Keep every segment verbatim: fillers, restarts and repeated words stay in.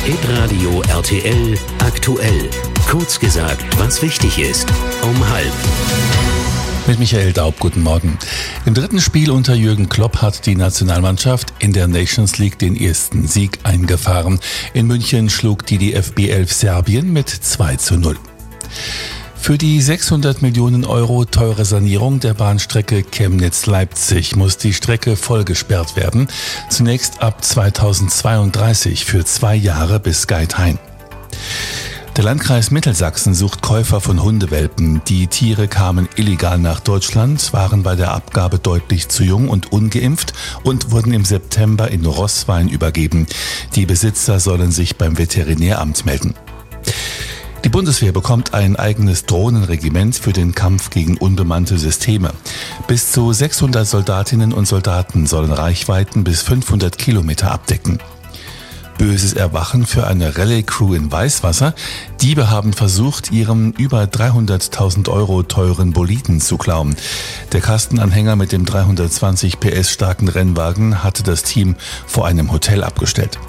Hitradio R T L aktuell. Kurz gesagt, was wichtig ist. Um halb. Mit Michael Daub, guten Morgen. Im dritten Spiel unter Jürgen Klopp hat die Nationalmannschaft in der Nations League den ersten Sieg eingefahren. In München schlug die D F B elf Serbien mit zwei zu null. Für die sechshundert Millionen Euro teure Sanierung der Bahnstrecke Chemnitz-Leipzig muss die Strecke vollgesperrt werden. Zunächst ab zweitausendzweiunddreißig für zwei Jahre bis Geithain. Der Landkreis Mittelsachsen sucht Käufer von Hundewelpen. Die Tiere kamen illegal nach Deutschland, waren bei der Abgabe deutlich zu jung und ungeimpft und wurden im September in Roßwein übergeben. Die Besitzer sollen sich beim Veterinäramt melden. Die Bundeswehr bekommt ein eigenes Drohnenregiment für den Kampf gegen unbemannte Systeme. Bis zu sechshundert Soldatinnen und Soldaten sollen Reichweiten bis fünfhundert Kilometer abdecken. Böses Erwachen für eine Rallye-Crew in Weißwasser. Diebe haben versucht, ihrem über dreihunderttausend Euro teuren Boliden zu klauen. Der Kastenanhänger mit dem dreihundertzwanzig P S starken Rennwagen hatte das Team vor einem Hotel abgestellt.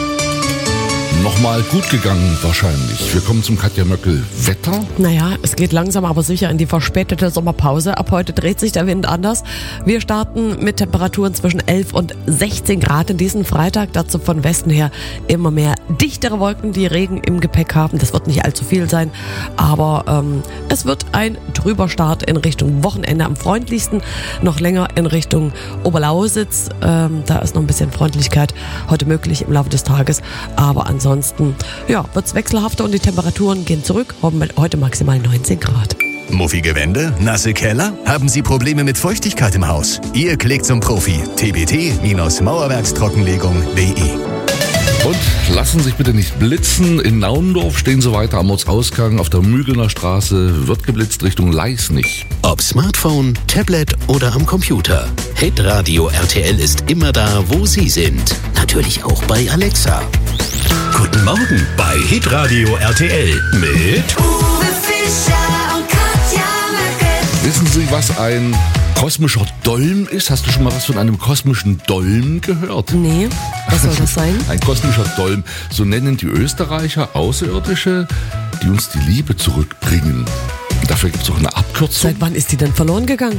Nochmal gut gegangen wahrscheinlich. Wir kommen zum Katja Möckel. Wetter? Naja, es geht langsam aber sicher in die verspätete Sommerpause. Ab heute dreht sich der Wind anders. Wir starten mit Temperaturen zwischen elf und sechzehn Grad in diesen Freitag. Dazu von Westen her immer mehr dichtere Wolken, die Regen im Gepäck haben. Das wird nicht allzu viel sein, aber ähm, es wird ein trüber Start in Richtung Wochenende. Am freundlichsten noch länger in Richtung Oberlausitz. Ähm, da ist noch ein bisschen Freundlichkeit heute möglich im Laufe des Tages, aber ansonsten Ansonsten ja, wird es wechselhafter und die Temperaturen gehen zurück. Heute maximal neunzehn Grad. Muffige Wände? Nasse Keller? Haben Sie Probleme mit Feuchtigkeit im Haus? Ihr klickt zum Profi. t b t Mauerwerkstrockenlegung punkt d e. Und lassen Sie sich bitte nicht blitzen. In Naundorf stehen Sie weiter am Ortsausgang. Auf der Mügelner Straße wird geblitzt Richtung Leisnig. Ob Smartphone, Tablet oder am Computer. Hitradio R T L ist immer da, wo Sie sind. Natürlich auch bei Alexa. Guten Morgen bei Hitradio R T L mit Uwe Fischer und Katja Möckel. Wissen Sie, was ein kosmischer Dolm ist? Hast du schon mal was von einem kosmischen Dolm gehört? Nee, was soll das sein? Ein kosmischer Dolm, so nennen die Österreicher Außerirdische, die uns die Liebe zurückbringen. Und dafür gibt es auch eine Abkürzung. Seit wann ist die denn verloren gegangen?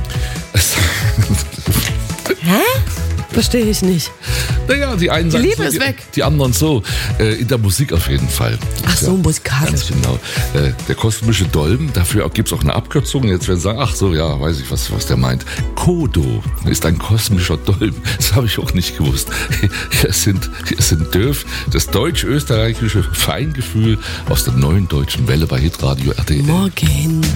Hä? Verstehe ich nicht. Naja, die einen sagen Die Liebe so, ist die, weg. die anderen so. Äh, in der Musik auf jeden Fall. Ach so, ja, musikalisch. Ganz genau. Äh, der kosmische Dolm, dafür gibt es auch eine Abkürzung. Jetzt werden Sie sagen, ach so, ja, weiß ich, was, was der meint. Kodo ist ein kosmischer Dolm. Das habe ich auch nicht gewusst. Wir sind, wir sind dürf. Das deutsch-österreichische Feingefühl aus der neuen deutschen Welle bei Hitradio R T L. Morgen.